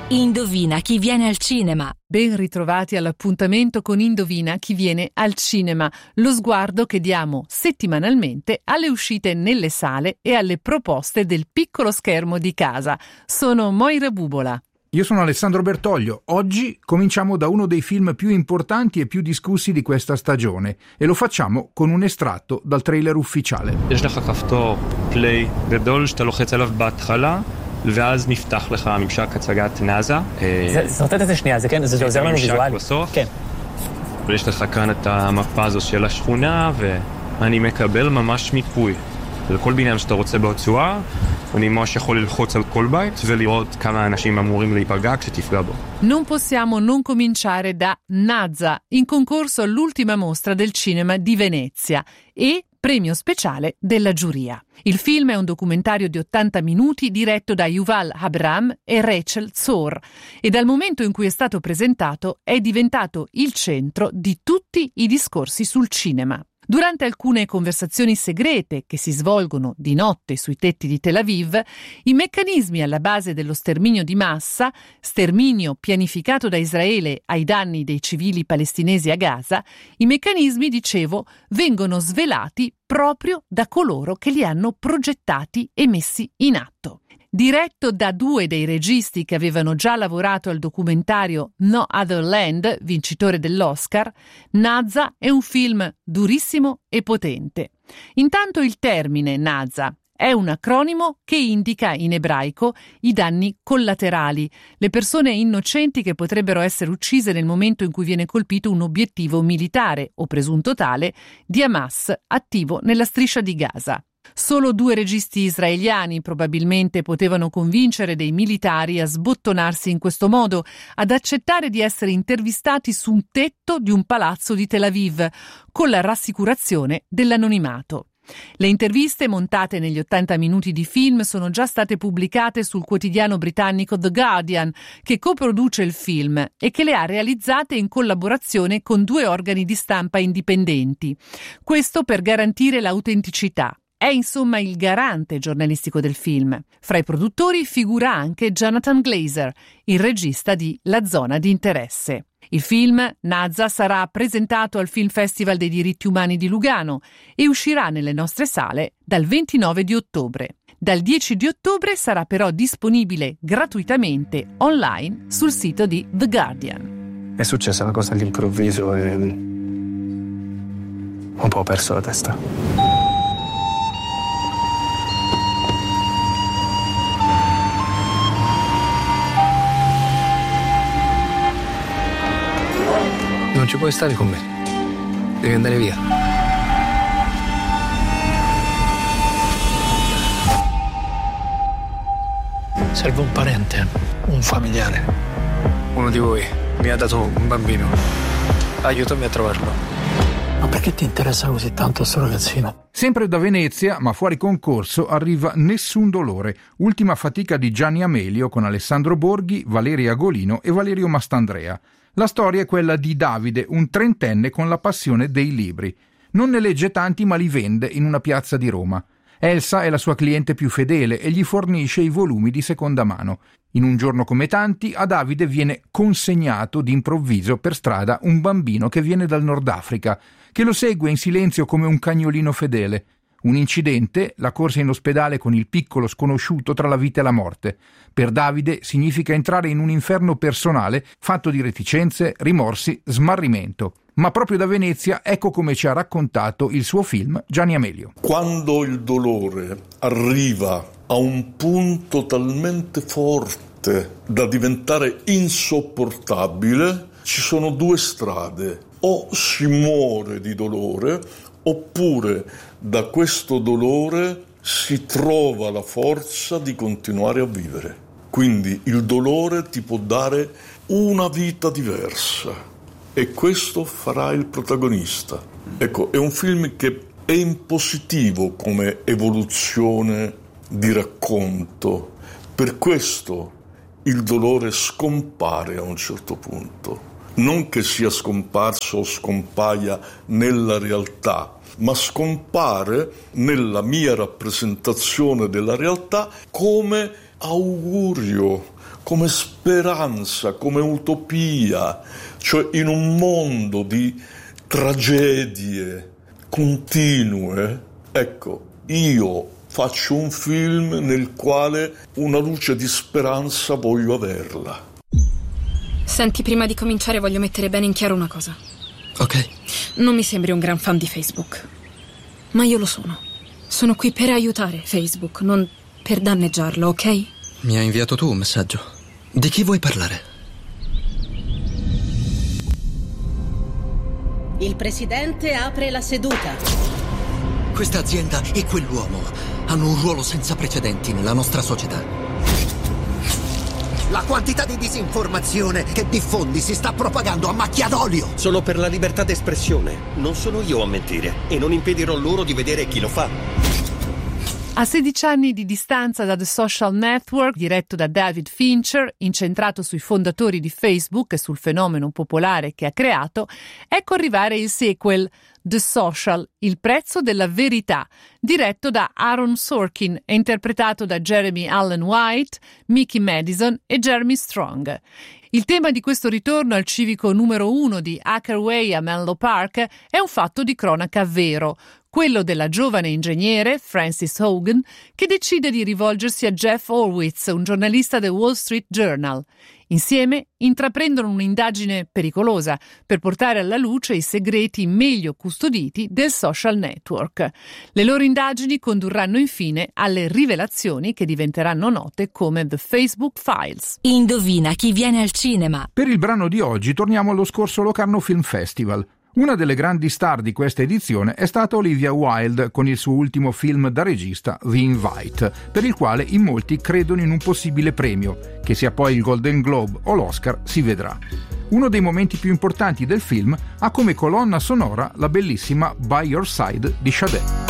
Indovina chi viene al cinema. Ben ritrovati all'appuntamento con Indovina chi viene al cinema, lo sguardo che diamo settimanalmente alle uscite nelle sale e alle proposte del piccolo schermo di casa. Sono Moira Bubola. Io sono Alessandro Bertoglio. Oggi cominciamo da uno dei film più importanti e più discussi di questa stagione e lo facciamo con un estratto dal trailer ufficiale. יש לך כפתור פליי גדול שאתה לוחץ עליו בהתחלה ואז נפתח לך ממשק הצגת נאזה. סרטט את זה שנייה, זה כן, זה עוזר לנו ויזואלית. בסוף. כן. ויש לך כאן את המפה הזו של השכונה ואני מקבל ממש מיפוי. לכל בניין שאתה רוצה ברצועה, אני ממש יכול ללחוץ על כל בית ולראות כמה אנשים אמורים להיפגע כשתפגע בו. Non possiamo non cominciare da Naza, in concorso all'ultima mostra del cinema di Venezia e premio speciale della giuria. Il film è un documentario di 80 minuti diretto da Yuval Abraham e Rachel Zor e dal momento in cui è stato presentato è diventato il centro di tutti i discorsi sul cinema. Durante alcune conversazioni segrete che si svolgono di notte sui tetti di Tel Aviv, i meccanismi alla base dello sterminio di massa, sterminio pianificato da Israele ai danni dei civili palestinesi a Gaza, i meccanismi, dicevo, vengono svelati proprio da coloro che li hanno progettati e messi in atto. Diretto da due dei registi che avevano già lavorato al documentario No Other Land, vincitore dell'Oscar, Naza è un film durissimo e potente. Intanto il termine Naza è un acronimo che indica in ebraico i danni collaterali, le persone innocenti che potrebbero essere uccise nel momento in cui viene colpito un obiettivo militare o presunto tale di Hamas attivo nella striscia di Gaza. Solo due registi israeliani probabilmente potevano convincere dei militari a sbottonarsi in questo modo, ad accettare di essere intervistati su un tetto di un palazzo di Tel Aviv, con la rassicurazione dell'anonimato. Le interviste montate negli 80 minuti di film sono già state pubblicate sul quotidiano britannico The Guardian, che coproduce il film e che le ha realizzate in collaborazione con due organi di stampa indipendenti. Questo per garantire l'autenticità. È insomma il garante giornalistico del film. Fra i produttori figura anche Jonathan Glazer, il regista di La zona di interesse. Il film, Naza, sarà presentato al Film Festival dei diritti umani di Lugano e uscirà nelle nostre sale dal 29 di ottobre. Dal 10 di ottobre sarà però disponibile gratuitamente online sul sito di The Guardian. È successa una cosa all'improvviso e un po' ho perso la testa. Non ci puoi stare con me. Devi andare via. Serve un parente, un familiare. Uno di voi mi ha dato un bambino. Aiutami a trovarlo. Ma perché ti interessa così tanto sto ragazzino? Sempre da Venezia, ma fuori concorso, arriva Nessun dolore, ultima fatica di Gianni Amelio con Alessandro Borghi, Valeria Agolino e Valerio Mastandrea. La storia è quella di Davide, un trentenne con la passione dei libri. Non ne legge tanti, ma li vende in una piazza di Roma. Elsa è la sua cliente più fedele e gli fornisce i volumi di seconda mano. In un giorno come tanti, a Davide viene consegnato d'improvviso per strada un bambino che viene dal Nord Africa, che lo segue in silenzio come un cagnolino fedele. Un incidente, la corsa in ospedale con il piccolo sconosciuto tra la vita e la morte. Per Davide significa entrare in un inferno personale fatto di reticenze, rimorsi, smarrimento. Ma proprio da Venezia ecco come ci ha raccontato il suo film Gianni Amelio. Quando il dolore arriva a un punto talmente forte da diventare insopportabile, ci sono due strade. O si muore di dolore, oppure da questo dolore si trova la forza di continuare a vivere. Quindi il dolore ti può dare una vita diversa e questo farà il protagonista. Ecco, è un film che è in positivo come evoluzione di racconto. Per questo il dolore scompare a un certo punto. Non che sia scomparso o scompaia nella realtà, ma scompare nella mia rappresentazione della realtà come augurio, come speranza, come utopia, cioè in un mondo di tragedie continue. Ecco, io faccio un film nel quale una luce di speranza voglio averla. Senti, prima di cominciare voglio mettere bene in chiaro una cosa. Ok. Non mi sembri un gran fan di Facebook, ma io lo sono. Sono qui per aiutare Facebook, non per danneggiarlo, ok? Mi hai inviato tu un messaggio. Di chi vuoi parlare? Il presidente apre la seduta. Questa azienda e quell'uomo hanno un ruolo senza precedenti nella nostra società. La quantità di disinformazione che diffondi si sta propagando a macchia d'olio. Sono per la libertà d'espressione. Non sono io a mentire e non impedirò loro di vedere chi lo fa. A 16 anni di distanza da The Social Network, diretto da David Fincher, incentrato sui fondatori di Facebook e sul fenomeno popolare che ha creato, ecco arrivare il sequel The Social, il prezzo della verità, diretto da Aaron Sorkin e interpretato da Jeremy Allen White, Mickey Madison e Jeremy Strong. Il tema di questo ritorno al civico numero 1 di Hacker Way a Menlo Park è un fatto di cronaca vero, quello della giovane ingegnere Frances Hogan che decide di rivolgersi a Jeff Horwitz, un giornalista del Wall Street Journal. Insieme intraprendono un'indagine pericolosa per portare alla luce i segreti meglio custoditi del social network. Le loro indagini condurranno infine alle rivelazioni che diventeranno note come The Facebook Files. Indovina chi viene al cinema. Per il brano di oggi torniamo allo scorso Locarno Film Festival. Una delle grandi star di questa edizione è stata Olivia Wilde con il suo ultimo film da regista The Invite, per il quale in molti credono in un possibile premio, che sia poi il Golden Globe o l'Oscar si vedrà. Uno dei momenti più importanti del film ha come colonna sonora la bellissima By Your Side di Sade.